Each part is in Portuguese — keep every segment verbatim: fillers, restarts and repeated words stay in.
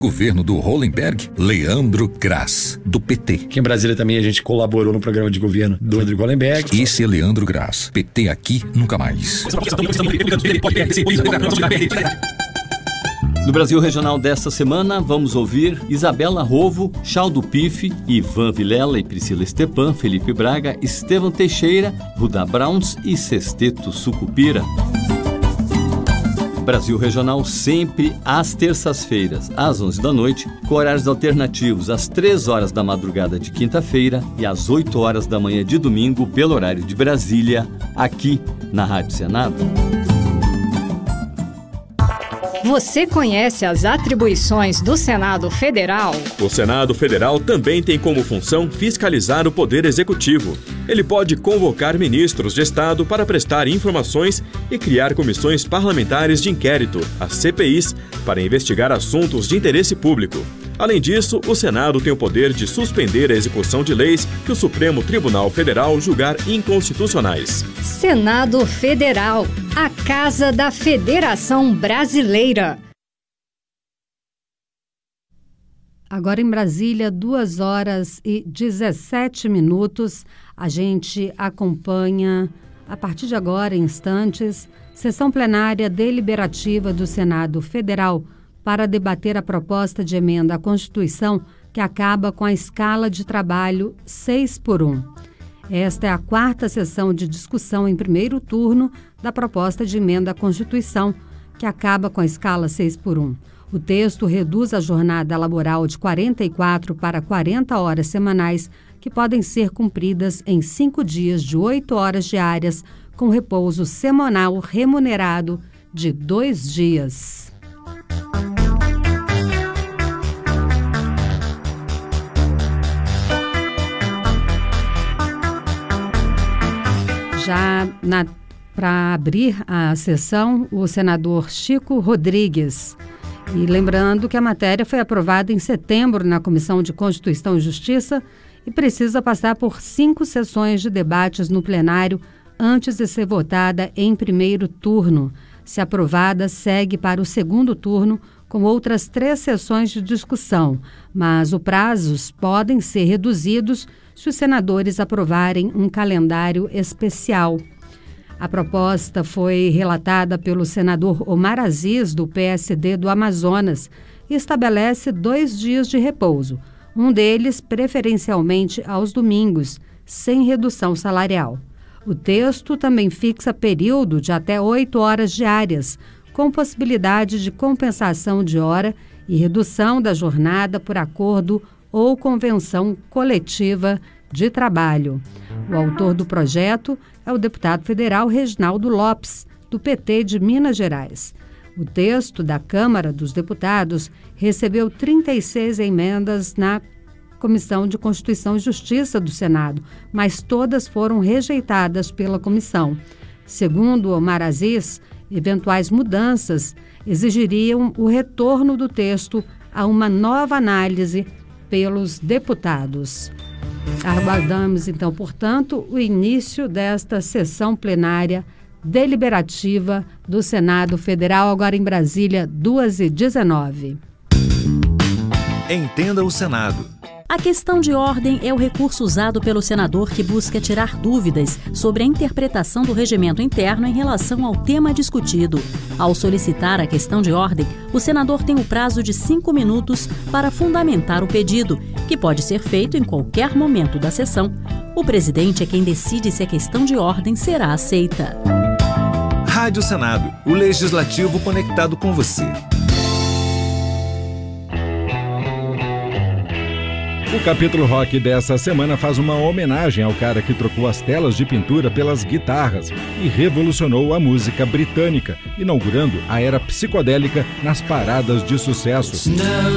Governo do Hollenberg, Leandro Graz, do P T. Aqui em Brasília também a gente colaborou no programa de governo do Rodrigo Hollenberg. Esse é Leandro Graz. P T aqui, nunca mais. No Brasil Regional desta semana, vamos ouvir Isabela Rovo, Chaldo Pife, Ivan Vilela e Priscila Stepan, Felipe Braga, Estevão Teixeira, Ruda Browns e Sesteto Sucupira. Brasil Regional sempre às terças-feiras, às onze da noite, com horários alternativos às três horas da madrugada de quinta-feira e às oito horas da manhã de domingo, pelo horário de Brasília, aqui na Rádio Senado. Você conhece as atribuições do Senado Federal? O Senado Federal também tem como função fiscalizar o Poder Executivo. Ele pode convocar ministros de Estado para prestar informações e criar comissões parlamentares de inquérito, as C P Is, para investigar assuntos de interesse público. Além disso, o Senado tem o poder de suspender a execução de leis que o Supremo Tribunal Federal julgar inconstitucionais. Senado Federal, a Casa da Federação Brasileira. Agora em Brasília, duas horas e dezessete minutos. A gente acompanha, a partir de agora, em instantes, sessão plenária deliberativa do Senado Federal para debater a proposta de emenda à Constituição que acaba com a escala de trabalho seis por um. Esta é a quarta sessão de discussão em primeiro turno da proposta de emenda à Constituição, que acaba com a escala seis por um. O texto reduz a jornada laboral de quarenta e quatro para quarenta horas semanais, que podem ser cumpridas em cinco dias de oito horas diárias, com repouso semanal remunerado de dois dias. Já para abrir a sessão, o senador Chico Rodrigues. E lembrando que a matéria foi aprovada em setembro na Comissão de Constituição e Justiça e precisa passar por cinco sessões de debates no plenário antes de ser votada em primeiro turno. Se aprovada, segue para o segundo turno com outras três sessões de discussão, mas os prazos podem ser reduzidos se os senadores aprovarem um calendário especial. A proposta foi relatada pelo senador Omar Aziz, do P S D do Amazonas, e estabelece dois dias de repouso, um deles preferencialmente aos domingos, sem redução salarial. O texto também fixa período de até oito horas diárias, com possibilidade de compensação de hora e redução da jornada por acordo ou convenção coletiva de trabalho. O autor do projeto é o deputado federal Reginaldo Lopes, do P T de Minas Gerais. O texto da Câmara dos Deputados recebeu trinta e seis emendas na Comissão de Constituição e Justiça do Senado, mas todas foram rejeitadas pela comissão. Segundo Omar Aziz, eventuais mudanças exigiriam o retorno do texto a uma nova análise pelos deputados. Aguardamos, então, portanto, o início desta sessão plenária deliberativa do Senado Federal, agora em Brasília, duas e dezenove. Entenda o Senado. A questão de ordem é o recurso usado pelo senador que busca tirar dúvidas sobre a interpretação do regimento interno em relação ao tema discutido. Ao solicitar a questão de ordem, o senador tem o prazo de cinco minutos para fundamentar o pedido, que pode ser feito em qualquer momento da sessão. O presidente é quem decide se a questão de ordem será aceita. Rádio Senado, o legislativo conectado com você. O capítulo rock dessa semana faz uma homenagem ao cara que trocou as telas de pintura pelas guitarras e revolucionou a música britânica, inaugurando a era psicodélica nas paradas de sucesso.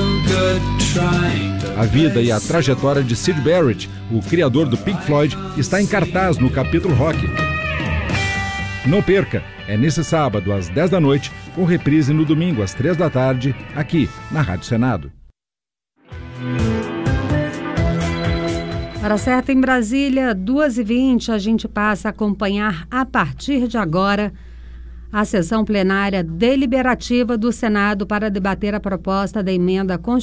A vida e a trajetória de Syd Barrett, o criador do Pink Floyd, está em cartaz no capítulo rock. Não perca, é nesse sábado às dez da noite, com reprise no domingo às três da tarde, aqui na Rádio Senado. Hora certa em Brasília, duas e vinte, a gente passa a acompanhar a partir de agora a sessão plenária deliberativa do Senado para debater a proposta da emenda constitucional